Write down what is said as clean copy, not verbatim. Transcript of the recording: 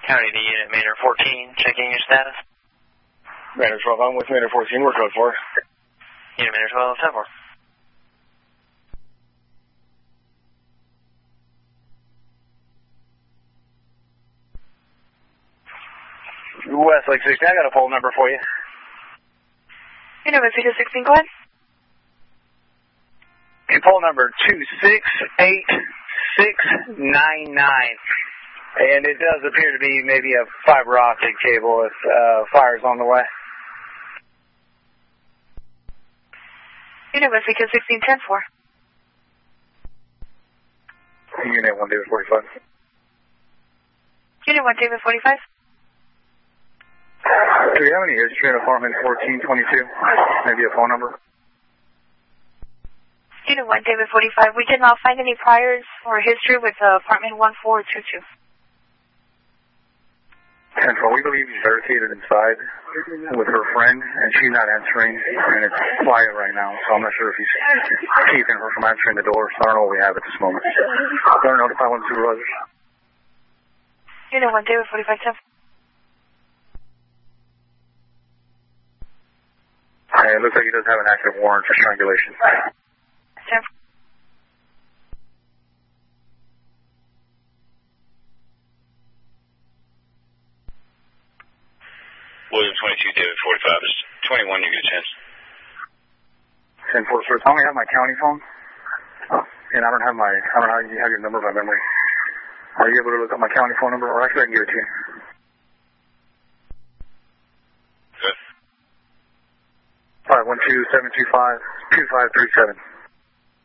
County to Unit Manor 14, checking your status. Manor 12, I'm with Manor 14, we're code 4. Unit Manor 12, 10-4. West Lake 16, I got a poll number for you. Unit West Lake 16, go ahead. Poll number 268699. And it does appear to be maybe a fiber optic cable if fire's on the way. Unit West Lake 16, 10-4. Unit 1, David 45. Unit 1, David 45. Do you have any history in apartment 1422? Maybe a phone number? Unit 1, David 45. We did not find any priors or history with apartment 1422. Central, we believe he's barricaded inside with her friend, and she's not answering, and it's quiet right now, so I'm not sure if he's keeping her from answering the door, so I don't know what we have at this moment. Don't notify one of the supervisors. Unit 1, David 45, 10. It looks like he does have an active warrant for strangulation. 10. William 22, David 45. It's 21, you get a chance. 10-4, sir. I only have my county phone, and I don't know how you have your number by memory. Are you able to look up my county phone number, or actually I can give it to you? Good. 512-725-2537.